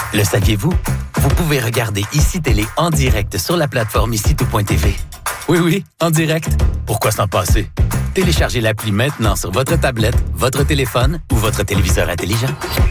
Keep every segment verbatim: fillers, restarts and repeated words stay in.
Le saviez-vous? Vous pouvez regarder Ici Télé en direct sur la plateforme ici tout point t v. Oui, oui, en direct. Pourquoi s'en passer? Téléchargez l'appli maintenant sur votre tablette, votre téléphone ou votre téléviseur intelligent.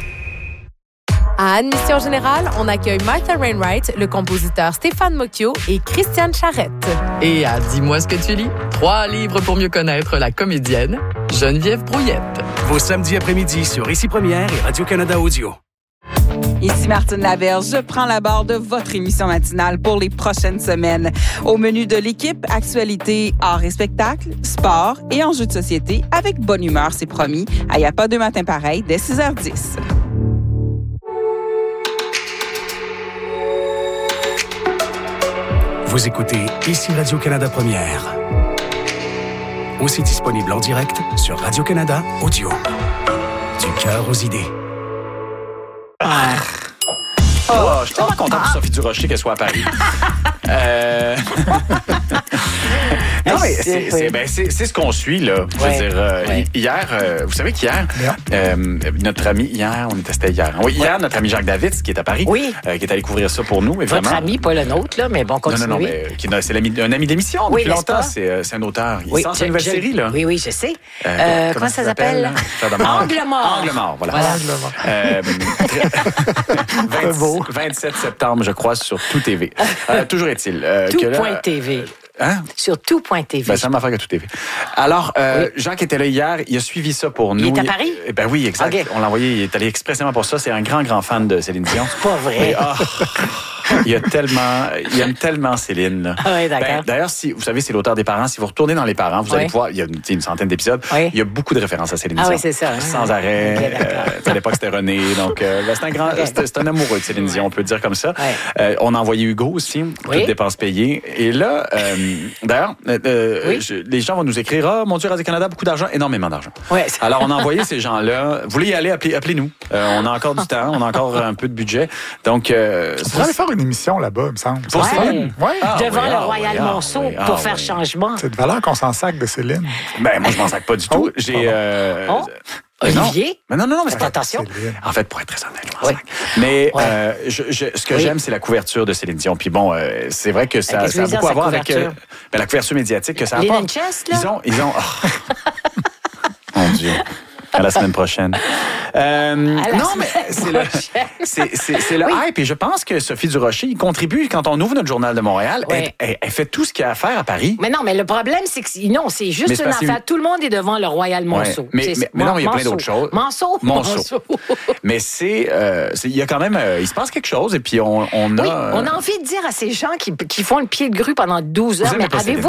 À Admission Générale, on accueille Martha Wainwright, le compositeur Stéphane Mocchio et Christiane Charette. Et à Dis-moi ce que tu lis, trois livres pour mieux connaître la comédienne Geneviève Brouillette. Vos samedis après-midi sur Ici Première et Radio-Canada Audio. Ici Martine Laberge, je prends la barre de votre émission matinale pour les prochaines semaines. Au menu de l'équipe, actualité, art et spectacle, sport et enjeux de société avec bonne humeur, c'est promis. Il n'y a pas deux matins pareils dès six heures dix. Vous écoutez Ici Radio-Canada Première. Aussi disponible en direct sur Radio-Canada Audio. Du cœur aux idées. Ah. Oh, je suis tellement content pour Sophie Durocher qu'elle soit à Paris. euh... non, mais c'est, c'est, ben, c'est, c'est ce qu'on suit, là. Je ouais. veux dire, euh, ouais. hier, euh, vous savez qu'hier, euh, notre ami, hier, on était, c'était hier. Oui, hier, ouais. notre ami Jacques David, qui est à Paris, oui. euh, qui est allé couvrir ça pour nous, évidemment. Votre ami, pas le nôtre, là, mais bon, continuez. Non, non, non, mais qui, c'est l'ami, un ami d'émission oui, depuis longtemps. C'est, c'est un auteur. Il oui, sort une nouvelle je, série, là. Oui, oui, je sais. Euh, euh, comment, comment ça s'appelle? s'appelle? Angle mort. Angle mort, voilà. voilà. Angle mort. Euh, vingt, vingt-sept septembre, je crois, sur Tout T V. Euh, toujours est-il. Euh, Tout.tv. Hein? Sur Tout.tv. Ben, ça m'a fait que Tout T V. Alors, euh, oui. Jacques était là hier, il a suivi ça pour nous. Il est à Paris? Il, ben oui, exact. Okay. On l'a envoyé, il est allé expressément pour ça. C'est un grand, grand fan de Céline Dion. C'est pas vrai. Et, oh, il a tellement, il aime tellement Céline. Là. Ah oui, d'accord. Ben, d'ailleurs, si, vous savez, c'est l'auteur des parents. Si vous retournez dans Les Parents, vous oui. allez pouvoir, il y a une, une centaine d'épisodes. Oui. Il y a beaucoup de références à Céline Dion. Ah oui, c'est ça. Hein? Sans arrêt. Okay, euh, à l'époque, c'était René. Donc, euh, ben, c'est un grand, okay. c'est, c'est un amoureux de Céline Dion, on peut le dire comme ça. Oui. Euh, on a envoyé Hugo aussi, oui. toutes dépenses payées. Et là, euh, d'ailleurs, euh, oui. je, les gens vont nous écrire, ah, oh, mon Dieu, Radio-Canada, beaucoup d'argent, énormément d'argent. Oui. Alors, on a envoyé ces gens-là. Vous voulez y aller, appelez, appelez-nous. Euh, on a encore du temps, on a encore un peu de budget. Donc, euh, on pourrait aller faire une émission là-bas, il me semble. Pour ouais. Céline? Ouais. Ah, Devant oui, le ah, Royal oui, Monceau ah, pour ah, faire oui. changement. C'est de valeur qu'on s'en sac de Céline. Ben, moi, je m'en sac pas du tout. Oh, J'ai... Euh, oh. Olivier? Mais non, non, non, mais c'est pas... Attention. En fait, pour être très honnête, je m'en oui. sac. Mais ouais. euh, je, je, ce que oui. j'aime, c'est la couverture de Céline Dion. Puis bon, euh, c'est vrai que ça, ça a beaucoup à voir avec euh, ben, la couverture médiatique que ça apporte. Les Lanchest, là? Ils ont... Ils ont oh. Mon Dieu. À la semaine prochaine. Euh, non, mais c'est le, c'est, c'est, c'est le oui. hype. Et je pense que Sophie Durocher, il contribue quand on ouvre notre Journal de Montréal. Oui. Elle, elle, elle fait tout ce qu'il y a à faire à Paris. Mais non, mais le problème, c'est que non, c'est juste c'est une affaire. Que... Tout le monde est devant le Royal Monceau. Ouais. Mais, mais, mais non, il y a plein d'autres choses. Monceau. Monceau. Mais c'est, euh, c'est, il y a quand même, euh, il se passe quelque chose. Et puis on, on a. Oui, on a envie de dire à ces gens qui, qui font le pied de grue pendant douze heures, mais avez-vous